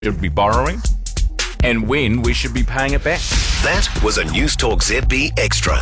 should be borrowing and when we should be paying it back. That was a News Talk ZB Extra.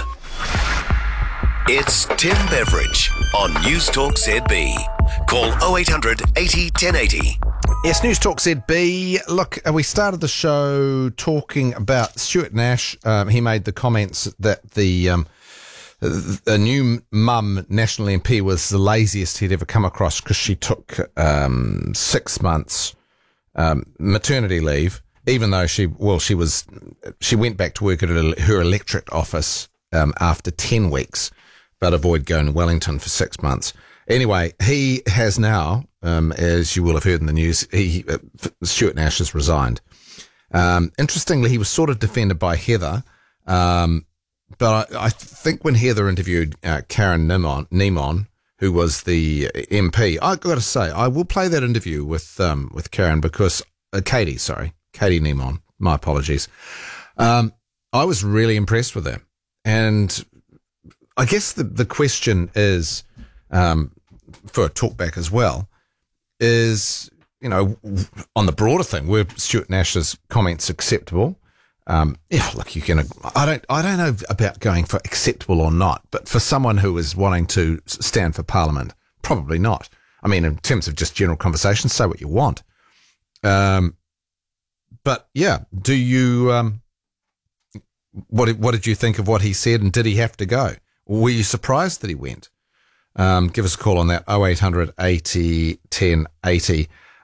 It's Tim Beveridge on News Talk ZB. Call 0800 80 1080. Yes, News Talk ZB. Look, we started the show talking about Stuart Nash. He made the comments that the new mum, National MP, was the laziest he'd ever come across because she took 6 months maternity leave, even though she went back to work at her electorate office after 10 weeks, but avoided going to Wellington for 6 months. Anyway, he has now, as you will have heard in the news, Stuart Nash has resigned. Interestingly, he was sort of defended by Heather, but I think when Heather interviewed Karen Nimon, who was the MP, I've got to say, I will play that interview with Karen because Katie Nimon. My apologies. I was really impressed with her, and I guess the question is, for a talkback as well, is, on the broader thing, were Stuart Nash's comments acceptable? Look, you can. I don't know about going for acceptable or not, but for someone who is wanting to stand for Parliament, probably not. I mean, in terms of just general conversation, say what you want. But yeah, do you? What did you think of what he said, and did he have to go? Were you surprised that he went? Give us a call on that 0800 80 1080.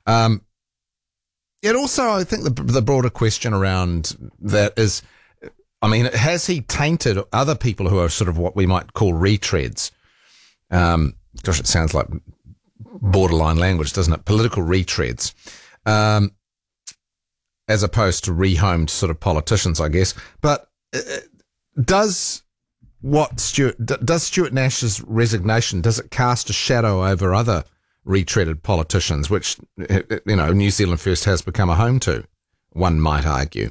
Yet also, I think the broader question around that is, I mean, has he tainted other people who are sort of what we might call retreads? Gosh, it sounds like borderline language, doesn't it? Political retreads, as opposed to rehomed sort of politicians, I guess. But does Stuart Nash's resignation, does it cast a shadow over other retreaded politicians, which, New Zealand First has become a home to, one might argue?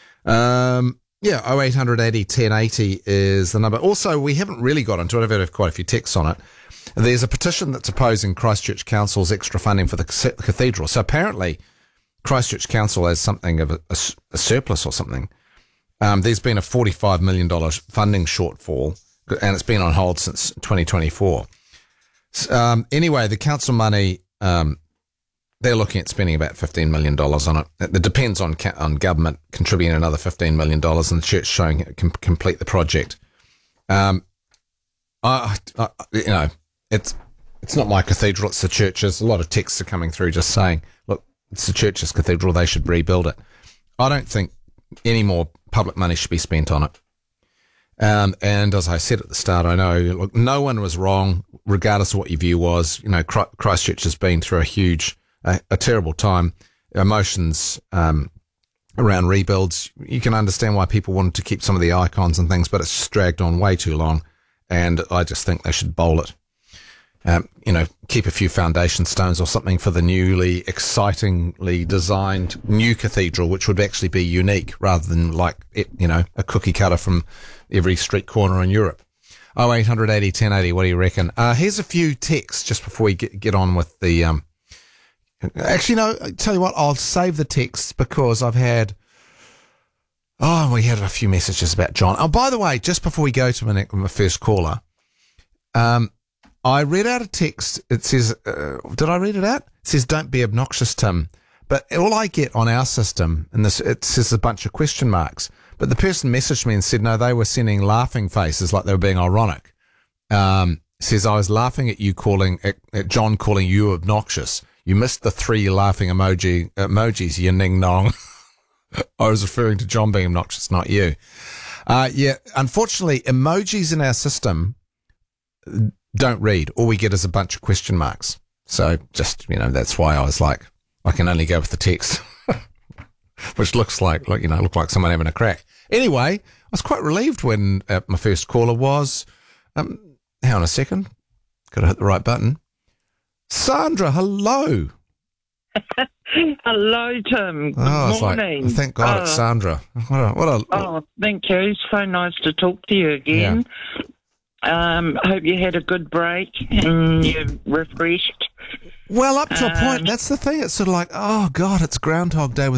0800 80 1080 is the number. Also, we haven't really got into it. I've had quite a few texts on it. There's a petition that's opposing Christchurch Council's extra funding for the cathedral. So apparently Christchurch Council has something of a surplus or something. There's been a $45 million funding shortfall, and it's been on hold since 2024. Anyway, the council money, they're looking at spending about $15 million on it. It depends on government contributing another $15 million and the church showing it can complete the project. It's not my cathedral, it's the church's. A lot of texts are coming through just saying, look, it's the church's cathedral, they should rebuild it. I don't think any more public money should be spent on it. And as I said at the start, I know, look, no one was wrong, regardless of what your view was. Christchurch has been through a terrible time. Emotions around rebuilds. You can understand why people wanted to keep some of the icons and things, but it's just dragged on way too long. And I just think they should bowl it. Keep a few foundation stones or something for the newly, excitingly designed new cathedral, which would actually be unique rather than like, a cookie cutter from every street corner in Europe. 0800 80 1080, what do you reckon? Here's a few texts just before we get on with the... Actually, no, I tell you what, I'll save the texts because we had a few messages about John. Oh, by the way, just before we go to my first caller, I read out a text. It says, did I read it out? It says, don't be obnoxious, Tim. But all I get on our system, and it says a bunch of question marks. But the person messaged me and said, no, they were sending laughing faces like they were being ironic. Says, I was laughing at you at John calling you obnoxious. You missed the 3 laughing emojis, you ning nong. I was referring to John being obnoxious, not you. Unfortunately, emojis in our system don't read. All we get is a bunch of question marks. So just, that's why I was like, I can only go with the text, which looks like someone having a crack. Anyway, I was quite relieved when my first caller was, hang on a second, got to hit the right button. Sandra, hello. Hello, Tim. Good morning. Like, thank God it's Sandra. Thank you. So nice to talk to you again. Yeah. Hope you had a good break and you're refreshed. Well, up to a point. That's the thing. It's sort of like, oh God, it's Groundhog Day with